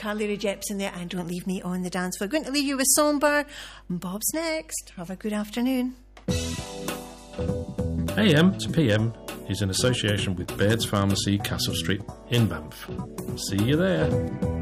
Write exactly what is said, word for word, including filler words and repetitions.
Carly Rae Jepsen there, and Don't Leave Me on the Dance Floor. Going to leave you with Somber. Bob's next. Have a good afternoon. A M to P M is in association with Baird's Pharmacy, Castle Street in Banff. See you there.